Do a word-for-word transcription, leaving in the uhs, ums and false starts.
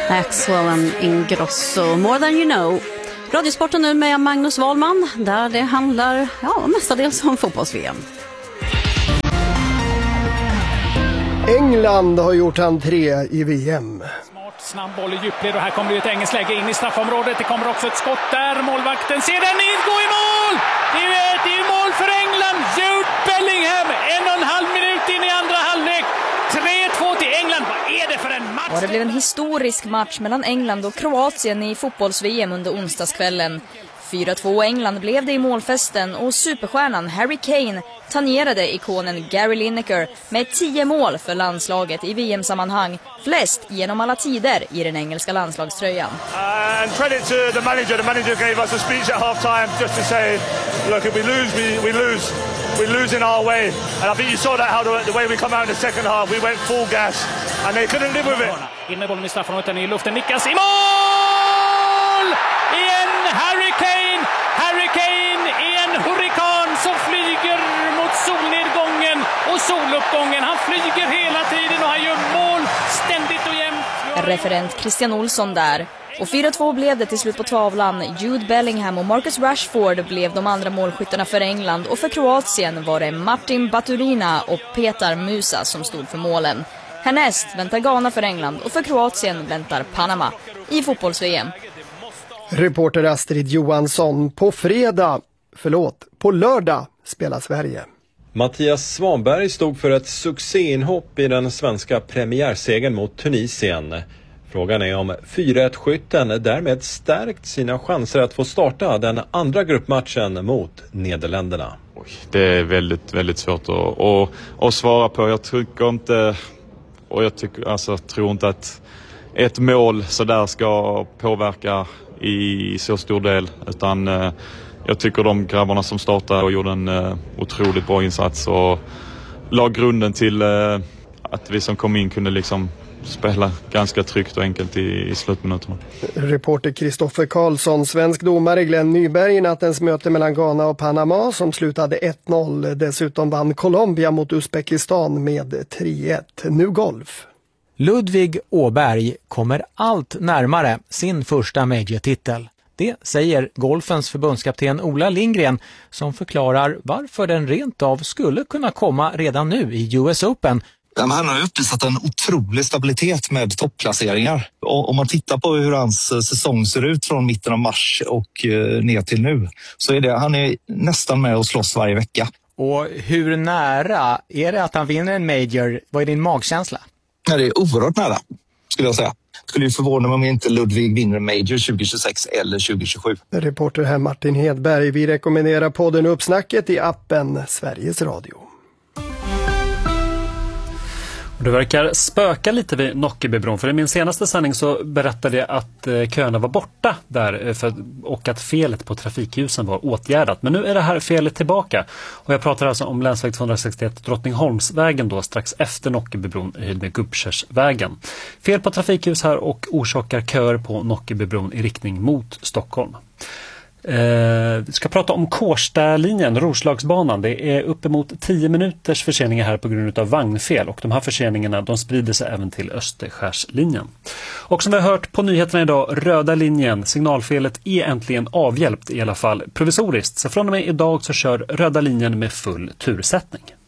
Axwell and Ingrosso, More Than You Know. Radiosporten nu med Magnus Wahlman, där det handlar ja, mestadels om fotbolls-V M. England har gjort entré i V M. Smart, snabb boll i djupled och här kommer det ett engelskt läge in i straffområdet. Det kommer också ett skott där. Målvakten ser den in, gå i mål! Det är, det är mål för England. Jude Bellingham, en och en halv minut in i andra halvlek. tre två till England. Vad är det för en match? Och det blev en historisk match mellan England och Kroatien i fotbolls-V M under onsdagskvällen. fyra två England blev det i målfesten och superstjärnan Harry Kane tangerade ikonen Gary Lineker med tio mål för landslaget i V M-sammanhang, flest genom alla tider i den engelska landslagströjan. Uh, and credit to the manager. The manager gave us a speech at half time just to say, look, if we lose, we, we lose. We lose in our way. And I think you saw that how the, the way we come out in the second half. We went full gas and they couldn't live with it. In med bollen i straffområdet, i luften, nickas i mål! Igen Harry Kane! Harry Kane är en hurrikan som flyger mot solnedgången och soluppgången. Han flyger hela tiden och han gör mål ständigt och jämt. Referent Christian Olsson där. Och fyra två blev det till slut på tavlan. Jude Bellingham och Marcus Rashford blev de andra målskyttarna för England. Och för Kroatien var det Martin Baturina och Petar Musa som stod för målen. Härnäst väntar Ghana för England och för Kroatien väntar Panama i fotbolls-V M. Reporter Astrid Johansson. På fredag, förlåt, på lördag spelar Sverige. Mattias Svanberg stod för ett succéinhopp i den svenska premiärsegern mot Tunisien. Frågan är om fyra ett-skytten därmed stärkt sina chanser att få starta den andra gruppmatchen mot Nederländerna. Det är väldigt, väldigt svårt att, att, att svara på. Jag tycker inte, och jag tycker, alltså, tror inte att ett mål så där ska påverka i så stor del. Utan eh, jag tycker de grabbarna som startade och gjorde en eh, otroligt bra insats och la grunden till eh, att vi som kom in kunde liksom spela ganska tryggt och enkelt i, i slutminuterna. Reporter Kristoffer Karlsson. Svensk domare Glenn Nyberg i nattens möte mellan Ghana och Panama som slutade ett noll. Dessutom vann Colombia mot Uzbekistan med tre ett. Nu golf. Ludvig Åberg kommer allt närmare sin första major-titel. Det säger golfens förbundskapten Ola Lindgren som förklarar varför den rent av skulle kunna komma redan nu i U S Open. Han har uppvisat en otrolig stabilitet med toppplaceringar. Om man tittar på hur hans säsong ser ut från mitten av mars och ner till nu så är det, han är nästan med och slåss varje vecka. Och hur nära är det att han vinner en major? Vad är din magkänsla? Ja, det är oerhört nära skulle jag säga. Skulle ju förvåna mig om inte Ludvig vinner major tjugo tjugosex eller tjugo tjugosju. Reporter här Martin Hedberg. Vi rekommenderar podden Uppsnacket i appen Sveriges Radio. Det verkar spöka lite vid Nockebybron, för i min senaste sändning så berättade jag att köerna var borta där för, och att felet på trafikljusen var åtgärdat. Men nu är det här felet tillbaka och jag pratar alltså om länsväg tvåhundrasextioett Drottningholmsvägen då strax efter Nockebybron med Gubbkärsvägen. Fel på trafikljus här och orsakar köer på Nockebybron i riktning mot Stockholm. Eh, vi ska prata om Kårstalinjen, Roslagsbanan. Det är uppemot tio minuters förseningar här på grund av vagnfel och de här förseningarna de sprider sig även till Österskärslinjen. Och som vi har hört på nyheterna idag, röda linjen, signalfelet är äntligen avhjälpt i alla fall provisoriskt. Så från och med idag så kör röda linjen med full tursättning.